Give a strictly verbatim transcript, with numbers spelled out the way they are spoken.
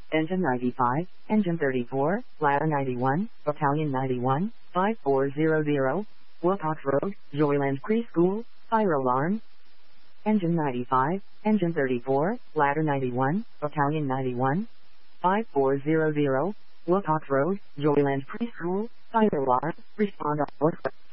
Engine ninety-five, Engine thirty-four, Ladder ninety-one, Battalion ninety-one, five four zero zero, Wilcox Road, Joyland Preschool, fire alarm. Engine ninety-five, Engine thirty-four, Ladder ninety-one, Battalion ninety-one, five four zero zero, Wilcox Road, Joyland Preschool, fire alarm, respond on